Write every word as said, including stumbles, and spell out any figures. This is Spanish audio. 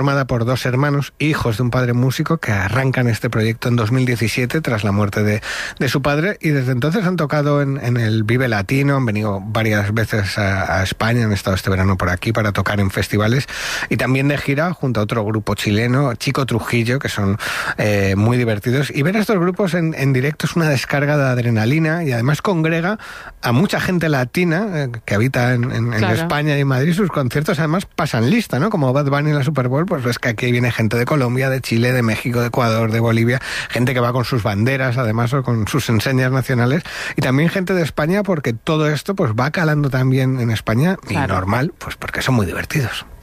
formada por dos hermanos, hijos de un padre músico, que arrancan este proyecto en dos mil diecisiete tras la muerte de, de su padre, y desde entonces han tocado en, en el Vive Latino, han venido varias veces a, a España, han estado este verano por aquí para tocar en festivales, y también de gira junto a otro grupo chileno, Chico Trujillo, que son eh, muy divertidos. Y ver a estos grupos en, en directo es una descarga de adrenalina, y además congrega a mucha gente latina eh, que habita en, en, claro. en España y en Madrid. Sus conciertos además pasan lista, ¿no? Como Bad Bunny en la Super Bowl, pues ves que aquí viene gente de Colombia, de Chile, de México, de Ecuador, de Bolivia, gente que va con sus banderas además o con sus enseñas nacionales, y también gente de España, porque todo esto pues va calando también en España, claro. y normal, pues porque son muy divertidos.